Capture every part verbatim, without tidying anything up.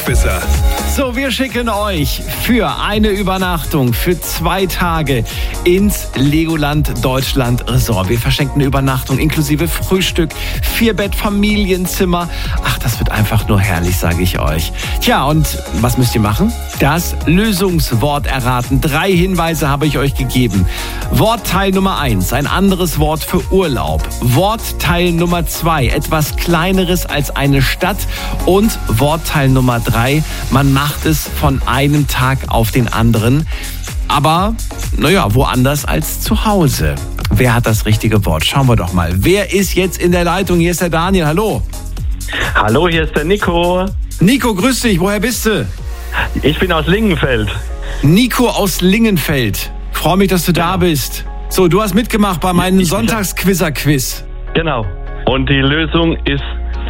Quizzer. So, wir schicken euch für eine Übernachtung für zwei Tage ins Legoland Deutschland Resort. Wir verschenken eine Übernachtung inklusive Frühstück, Vierbett-Familienzimmer. Ach, das wird einfach nur herrlich, sage ich euch. Tja, und was müsst ihr machen? Das Lösungswort erraten. Drei Hinweise habe ich euch gegeben. Wortteil Nummer eins, ein anderes Wort für Urlaub. Wortteil Nummer zwei, etwas Kleineres als eine Stadt. Und Wortteil Nummer drei, man macht es von einem Tag auf den anderen. Aber, naja, woanders als zu Hause. Wer hat das richtige Wort? Schauen wir doch mal. Wer ist jetzt in der Leitung? Hier ist der Daniel. Hallo. Hallo, hier ist der Nico. Nico, grüß dich. Woher bist du? Ich bin aus Lingenfeld. Nico aus Lingenfeld. Freue mich, dass du da bist. So, du hast mitgemacht bei meinem Sonntagsquizzer-Quiz. Genau. Und die Lösung ist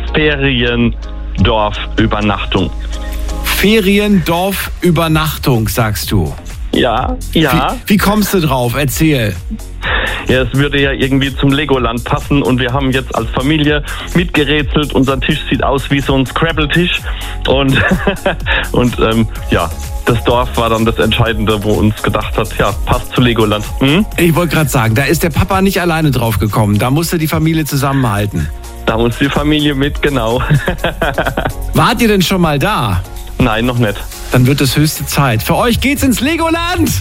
Feriendorf-Übernachtung. Feriendorf-Übernachtung, sagst du? Ja, ja. Wie, wie kommst du drauf? Erzähl. Ja, es würde ja irgendwie zum Legoland passen und wir haben jetzt als Familie mitgerätselt. Unser Tisch sieht aus wie so ein Scrabble-Tisch und, und ähm, ja, das Dorf war dann das Entscheidende, wo uns gedacht hat, ja, passt zu Legoland. Hm? Ich wollte gerade sagen, da ist der Papa nicht alleine drauf gekommen. Da musste die Familie zusammenhalten. Da muss die Familie mit, genau. Wart ihr denn schon mal da? Nein, noch nicht. Dann wird es höchste Zeit. Für euch geht's ins Legoland!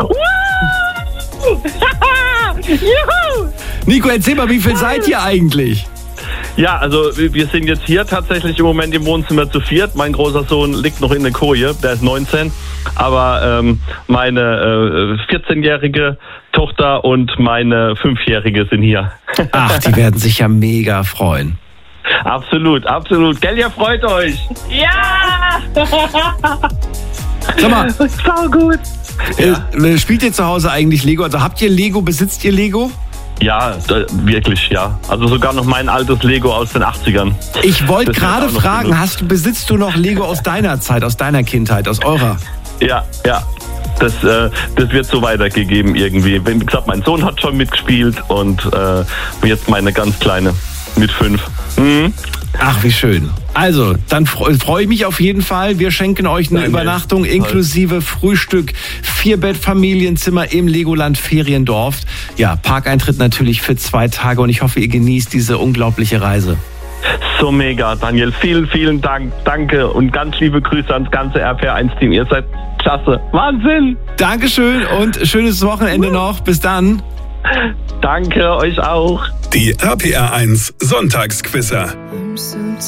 Nico, erzähl mal, wie viel seid ihr eigentlich? Ja, also wir sind jetzt hier tatsächlich im Moment im Wohnzimmer zu viert. Mein großer Sohn liegt noch in der Koje, der ist neunzehn. Aber ähm, meine äh, vierzehnjährige Tochter und meine fünfjährige sind hier. Ach, die werden sich ja mega freuen. Absolut, absolut. Gell, ihr freut euch? Ja! Sag mal, So gut. äh, spielt ihr zu Hause eigentlich Lego? Also habt ihr Lego, besitzt ihr Lego? Ja, da, wirklich, ja. Also sogar noch mein altes Lego aus den achtzigern. Ich wollte Das wird gerade auch noch fragen, benutzt. hast du, besitzt du noch Lego aus deiner Zeit, aus deiner Kindheit, aus eurer? Ja, ja. Das, äh, das wird so weitergegeben irgendwie. Wie gesagt, mein Sohn hat schon mitgespielt und äh, jetzt meine ganz Kleine mit fünf. Mhm. Ach, wie schön. Also, dann freue freu ich mich auf jeden Fall. Wir schenken euch eine Danke. Übernachtung inklusive Frühstück, Vierbett-Familienzimmer im Legoland Feriendorf. Ja, Parkeintritt natürlich für zwei Tage und ich hoffe, ihr genießt diese unglaubliche Reise. So mega, Daniel. Vielen, vielen Dank. Danke und ganz liebe Grüße ans ganze R P R eins Team. Ihr seid klasse. Wahnsinn. Dankeschön und schönes Wochenende noch. Bis dann. Danke euch auch. Die R P R eins Sonntagsquizzer.